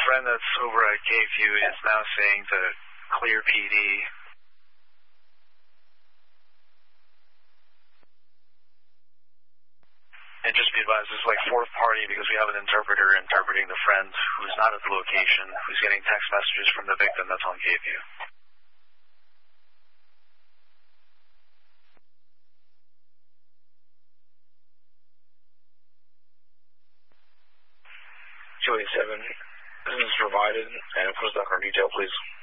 friend that's over at Gayview is now saying to clear PD. And just be advised, this is like fourth party because we have an interpreter interpreting the friend who's not at the location, who's getting text messages from the victim that's on Gayview. Joey 7, this is provided, and post doc our detail, please.